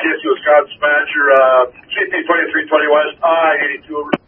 CSU Wisconsin manager, CP 2320 West, I-82 over.